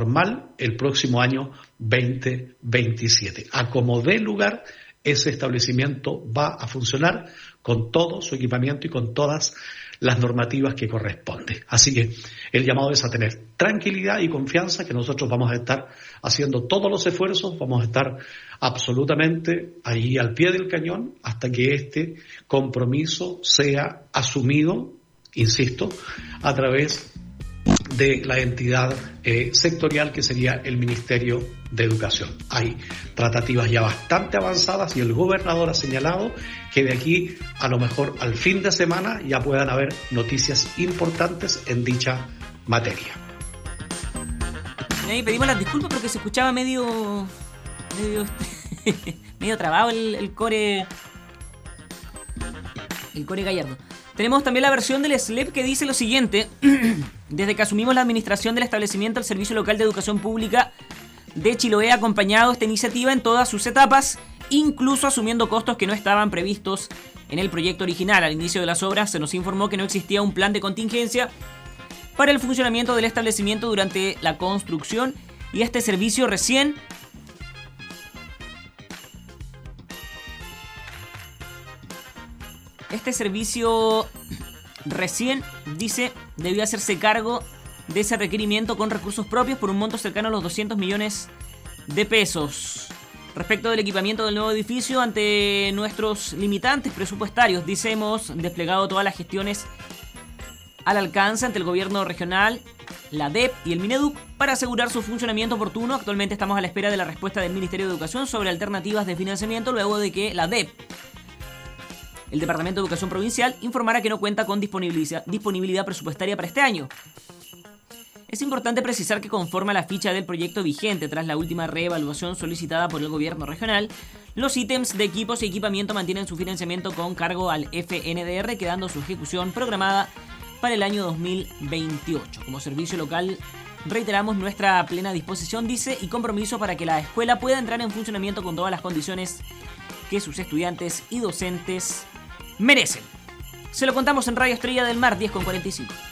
normal el próximo año 2027. A como dé lugar, ese establecimiento va a funcionar con todo su equipamiento y con todas las normativas que corresponden. Así que el llamado es a tener tranquilidad y confianza, que nosotros vamos a estar haciendo todos los esfuerzos, vamos a estar absolutamente ahí al pie del cañón hasta que este compromiso sea asumido, insisto, a través de la entidad sectorial que sería el Ministerio de Educación. Hay tratativas ya bastante avanzadas y el gobernador ha señalado que de aquí a lo mejor al fin de semana ya puedan haber noticias importantes en dicha materia. Y pedimos las disculpas porque se escuchaba medio trabado el core Gallardo. Tenemos también la versión del SLEP que dice lo siguiente: desde que asumimos la administración del establecimiento, el Servicio Local de Educación Pública de Chiloé ha acompañado esta iniciativa en todas sus etapas, incluso asumiendo costos que no estaban previstos en el proyecto original. Al inicio de las obras se nos informó que no existía un plan de contingencia para el funcionamiento del establecimiento durante la construcción y este servicio recién dice, debió hacerse cargo de ese requerimiento con recursos propios por un monto cercano a los 200 millones de pesos. Respecto del equipamiento del nuevo edificio, ante nuestros limitantes presupuestarios, dice, hemos desplegado todas las gestiones al alcance ante el gobierno regional, la DEP y el Mineduc para asegurar su funcionamiento oportuno. Actualmente estamos a la espera de la respuesta del Ministerio de Educación sobre alternativas de financiamiento luego de que la DEP, el Departamento de Educación Provincial, informará que no cuenta con disponibilidad presupuestaria para este año. Es importante precisar que conforme a la ficha del proyecto vigente tras la última reevaluación solicitada por el gobierno regional, los ítems de equipos y equipamiento mantienen su financiamiento con cargo al FNDR, quedando su ejecución programada para el año 2028. Como servicio local, reiteramos nuestra plena disposición, dice, y compromiso para que la escuela pueda entrar en funcionamiento con todas las condiciones que sus estudiantes y docentes merecen. Se lo contamos en Radio Estrella del Mar, 10:45.